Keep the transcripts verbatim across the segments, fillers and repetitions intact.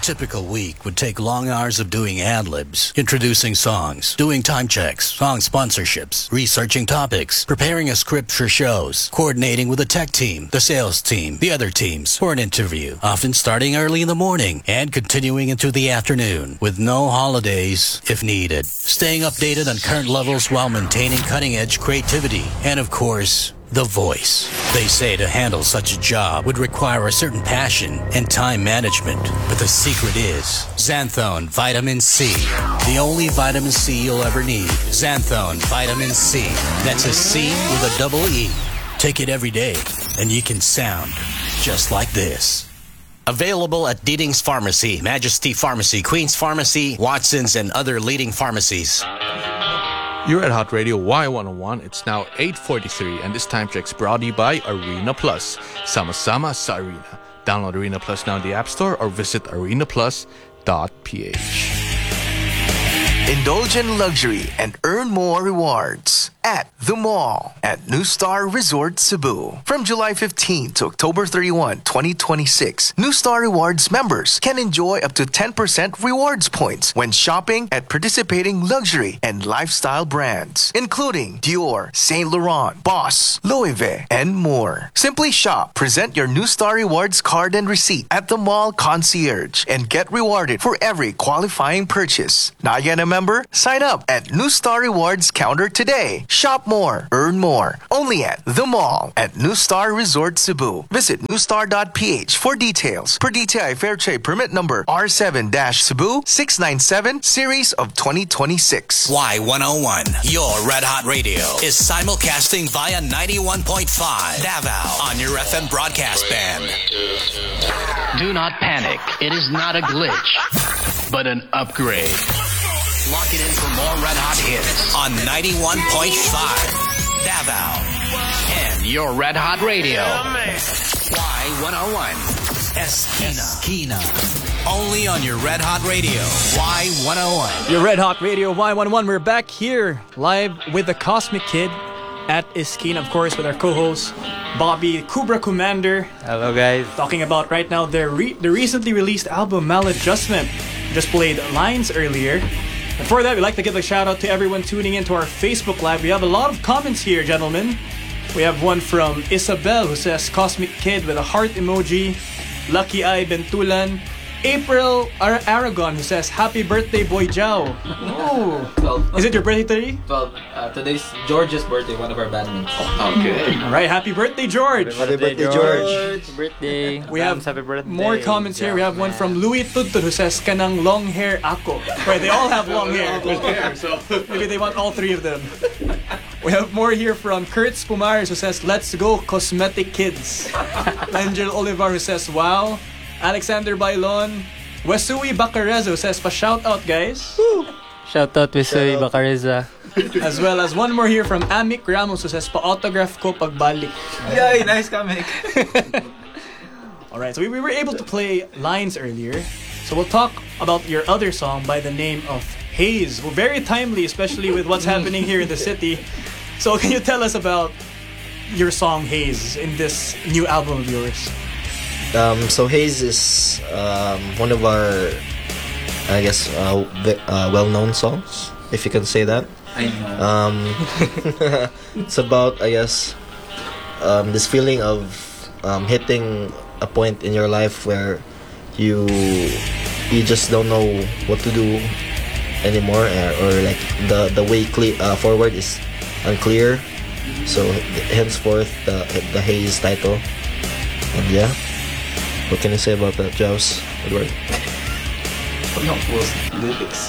typical week would take long hours of doing ad-libs, introducing songs, doing time checks, song sponsorships, researching topics, preparing a script for shows, coordinating with the tech team, the sales team, the other teams for an interview, often starting early in the morning and continuing into the afternoon with no holidays if needed. Staying updated on current levels while maintaining cutting-edge creativity and, of course, the voice. They say to handle such a job would require a certain passion and time management. But the secret is Xanthone Vitamin C. The only vitamin C you'll ever need. Xanthone Vitamin C. That's a C with a double E. Take it every day and you can sound just like this. Available at Deeding's Pharmacy, Majesty Pharmacy, Queen's Pharmacy, Watson's, and other leading pharmacies. You're at Hot Radio Y one oh one. It's now eight forty-three, and this time check's brought to you by Arena Plus. Sama-sama sa Arena. Download Arena Plus now in the App Store or visit arena plus dot p h. Indulge in luxury and earn more rewards at The Mall at New Star Resort Cebu. From July fifteenth to October thirty-first, twenty twenty-six, New Star Rewards members can enjoy up to ten percent rewards points when shopping at participating luxury and lifestyle brands, including Dior, Saint Laurent, Boss, Louis Vuitton, and more. Simply shop, present your New Star Rewards card and receipt at the mall concierge, and get rewarded for every qualifying purchase. Not yet a member? Sign up at New Star Rewards counter today. Shop more, earn more. Only at The Mall at New Star Resort Cebu. Visit new star dot p h for details. Per D T I Fair Trade Permit Number R seven Cebu six nine seven Series of twenty twenty-six. Y one oh one, your Red Hot Radio, is simulcasting via ninety-one point five Davao on your F M broadcast band. Do not panic. It is not a glitch, but an upgrade. Lock it in for more Red Hot hits on ninety-one point five Davao And your Red Hot Radio. Y one oh one Esquina. Only on your Red Hot Radio Y one oh one. Your Red Hot Radio Y one oh one. We're back here live with the Cosmic Kid at Esquina, of course, with our co-host Bobby Cobra Commander. Hello, guys. Talking about right now their re- the recently released album Maladjustment. Just played Lines earlier. Before that, we'd like to give a shout out to everyone tuning into our Facebook Live. We have a lot of comments here, gentlemen. We have one from Isabel who says Cosmic Kid with a heart emoji. Lucky Eye Bentulan. April Ar- Aragon who says Happy birthday, Boy Jao. Oh, well, is it your birthday today? Well, uh, today's George's birthday, one of our bandmates. Okay. All right, happy birthday, George. Happy birthday, George. George. Birthday. We have happy birthday. more comments here. We have one from Louis Tudtud who says Kanang long hair ako. Right, they all have long hair. Long hair, so maybe they want all three of them. We have more here from Kurt Spumares who says Let's go Cosmetic Kids. Angel Olivar who says Wow. Alexander Bailon. Wesui Bacarezzo says pa shout out, guys. Woo. Shout out Wesui Bacareza. As well as one more here from Amik Ramos who says pa autograph ko pagbalik. Yay, nice comic. Alright, so we, we were able to play Lines earlier. So we'll talk about your other song by the name of Haze. Well, very timely, especially with what's happening here in the city. So can you tell us about your song Haze in this new album of yours? Um, so Haze is um, one of our, I guess, uh, v- uh, well-known songs, if you can say that. I know. Um, it's about, I guess, um, this feeling of um, hitting a point in your life where you you just don't know what to do anymore, uh, or like the the way cle- uh, forward is unclear. So henceforth, the the Haze title, and yeah. What can you say about that, Jaws? Edward? lyrics.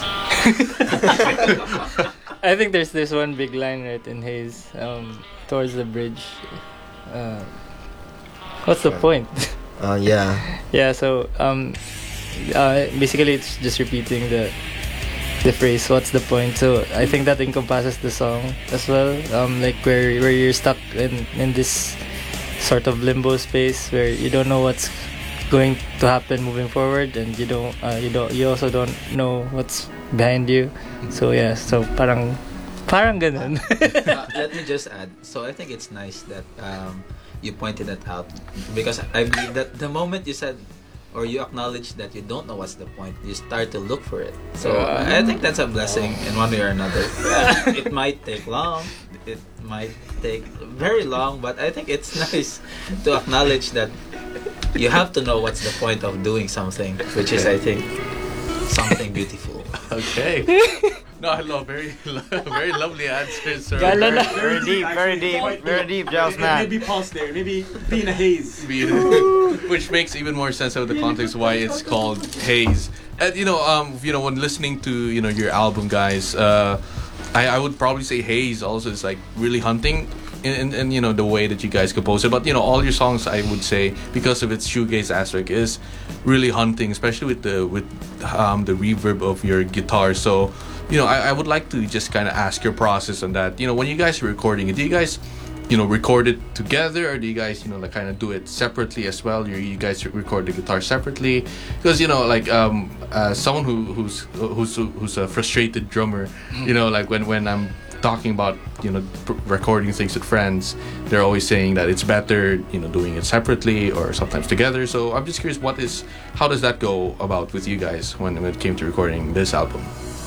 I think there's this one big line right in Haze, um, towards the bridge. Uh, what's the point? Uh, yeah. yeah. So um, uh, basically it's just repeating the the phrase. What's the point? So I think that encompasses the song as well. Um, like where where you're stuck in in this sort of limbo space where you don't know what's going to happen moving forward, and you don't uh, you don't you also don't know what's behind you. So yeah, so parang parang ganun. uh, let me just add, so I think it's nice that um, you pointed that out, because I believe that the moment you said or you acknowledge that you don't know what's the point, you start to look for it. So uh, I think that's a blessing in one way or another. It might take long, it might take very long, but I think it's nice to acknowledge that you have to know what's the point of doing something, which is, I think, something beautiful. Okay. No, I love very, very lovely answers, sir. Gala na. Very deep, very deep, very deep, Giles, man. Maybe pause there. Maybe be in a haze. Which makes even more sense of the context why it's called Haze. And you know, um, you know, when listening to you know your album, guys, uh, I, I would probably say Haze also is like really hunting. In, in, in you know the way that you guys compose it, but you know all your songs, I would say, because of its shoegaze aspect, is really hunting, especially with the with um, the reverb of your guitar. So you know I, I would like to just kind of ask your process on that. You know when you guys are recording it, do you guys you know record it together, or do you guys you know like kind of do it separately as well? You, you guys record the guitar separately, because you know like um uh, someone who who's who's who's a frustrated drummer, you know like when when I'm talking about you know pr- recording things with friends, they're always saying that it's better you know doing it separately or sometimes together. So I'm just curious, what is how does that go about with you guys when, when it came to recording this album?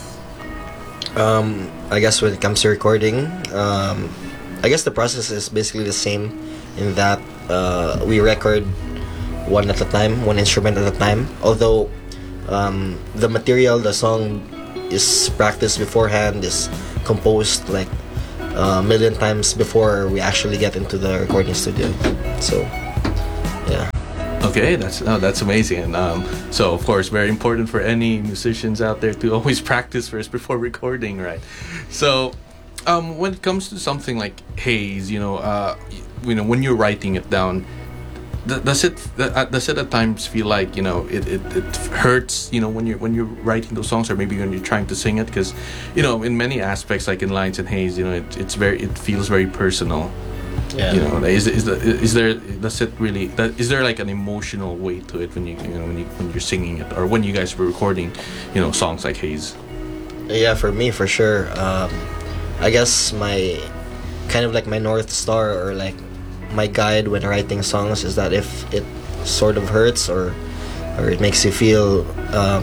Um, I guess when it comes to recording, um, I guess the process is basically the same in that uh, we record one at a time, one instrument at a time. Although um, the material, the song is practiced beforehand, is composed like a million times before we actually get into the recording studio. So, yeah. Okay, that's oh, that's amazing. And um, so of course, very important for any musicians out there to always practice first before recording, right? So, um, when it comes to something like Haze, you know, uh, you know, when you're writing it down, th- does it uh, does it at times feel like you know it, it, it hurts, you know, when you're when you're writing those songs, or maybe when you're trying to sing it, because you know, in many aspects, like in Lines and Haze, you know, it, it's very it feels very personal. Yeah. You know, is is the, is there does it really that, is there like an emotional weight to it when you you know when you when you're singing it, or when you guys were recording, you know, songs like Haze? Yeah, for me, for sure. Um, I guess my kind of like my North Star, or like my guide when writing songs, is that if it sort of hurts or or it makes you feel um,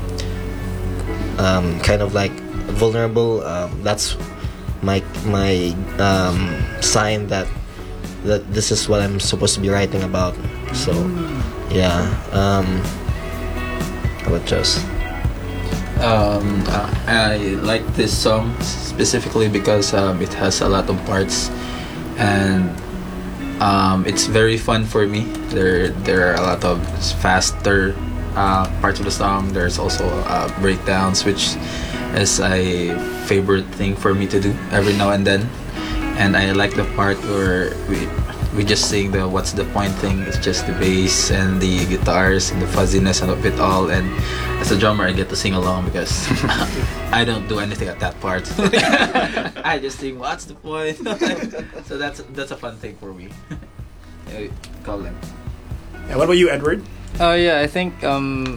um, kind of like vulnerable, um, that's my my um, sign that that this is what I'm supposed to be writing about. So yeah. Um, how about Joss? Um, uh, I like this song specifically because um, it has a lot of parts, and um, it's very fun for me. There, there are a lot of faster uh, parts of the song. There's also uh, breakdowns, which is a favorite thing for me to do every now and then. And I like the part where we we just sing the what's the point thing. It's just the bass and the guitars and the fuzziness of it all. And as a drummer, I get to sing along because I don't do anything at that part. I just sing what's the point. So that's that's a fun thing for me. Colin. Yeah, what about you, Edward? Oh yeah, I think um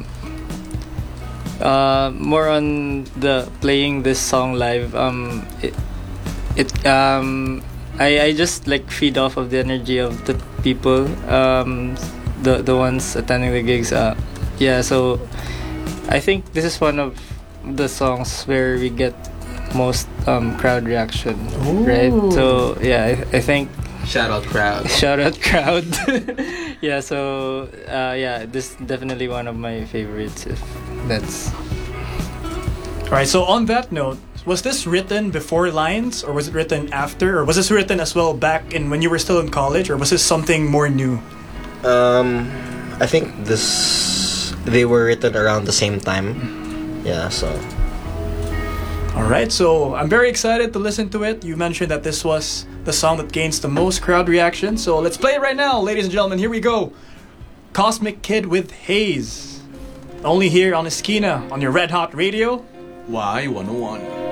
uh more on the playing this song live. Um, it it um I I just like feed off of the energy of the people. Um, the the ones attending the gigs. Uh, yeah. So I think this is one of the songs where we get most um crowd reaction. Ooh. Right. So yeah, I, I think. Shout out crowd. Shout out crowd. Yeah, so uh, yeah, this is definitely one of my favorites. If that's All right. So on that note, was this written before Lines, or was it written after, or was this written as well back in when you were still in college, or was this something more new? Um, I think this they were written around the same time. Yeah, so. All right, so I'm very excited to listen to it. You mentioned that this was the song that gains the most crowd reaction, so let's play it right now, ladies and gentlemen. Here we go. Cosmic Kid with Haze. Only here on Esquina on your Red Hot Radio. Y one oh one.